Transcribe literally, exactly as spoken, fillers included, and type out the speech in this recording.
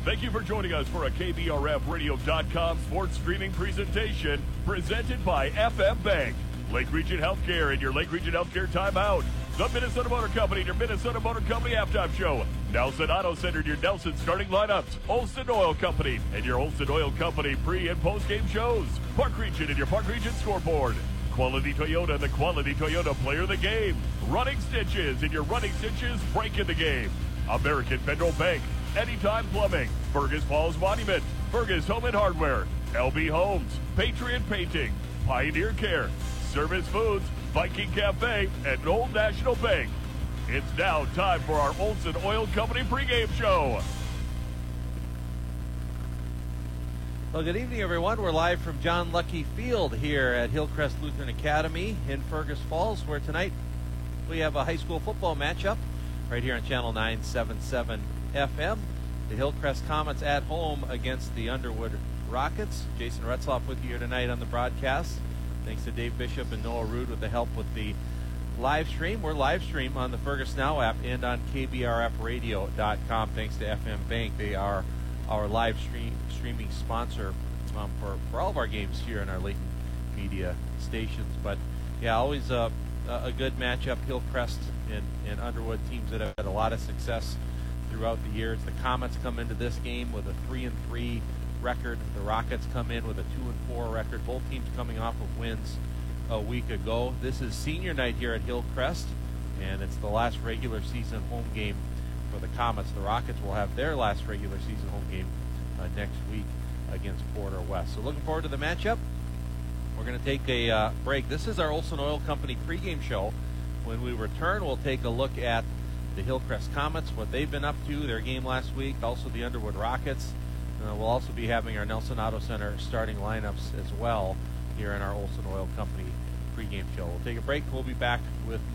Thank you for joining us for a K B R F radio dot com sports streaming presentation presented by F M Bank, Lake Region Healthcare, and your Lake Region Healthcare timeout. The Minnesota Motor Company and your Minnesota Motor Company halftime show. Nelson Auto Center and your Nelson starting lineups. Olson Oil Company and your Olson Oil Company pre- and post-game shows. Park Region and your Park Region scoreboard. Quality Toyota and the Quality Toyota player of the game. Running Stitches and your Running Stitches break in the game. American Federal Bank. Anytime Plumbing. Fergus Falls Monument. Fergus Home and Hardware. L B Homes. Patriot Painting. Pioneer Care. Service Foods. Viking Cafe, and Old National Bank. It's now time for our Olson Oil Company pregame show. Well, good evening, everyone. We're live from John Lucky Field here at Hillcrest Lutheran Academy in Fergus Falls, where tonight we have a high school football matchup right here on Channel nine seventy-seven F M. The Hillcrest Comets at home against the Underwood Rockets. Jason Retzloff with you here tonight on the broadcast. Thanks to Dave Bishop and Noah Rude with the help with the live stream. We're live stream on the Fergus Now app and on K B R F radio dot com. Thanks to F M Bank. They are our live stream streaming sponsor um, for, for all of our games here in our Layton media stations. But, yeah, always a, a good matchup. Hillcrest and, and Underwood, teams that have had a lot of success throughout the years. The Comets come into this game with a three and three record. The Rockets come in with a two and four record. Both teams coming off of wins a week ago. This is senior night here at Hillcrest, and it's the last regular season home game for the Comets. The Rockets will have their last regular season home game uh, next week against Porter West. So looking forward to the matchup. We're going to take a uh, break. This is our Olson Oil Company pregame show. When we return, we'll take a look at the Hillcrest Comets, what they've been up to, their game last week, also the Underwood Rockets. Uh, we'll also be having our Nelson Auto Center starting lineups as well here in our Olson Oil Company pregame show. We'll take a break. We'll be back with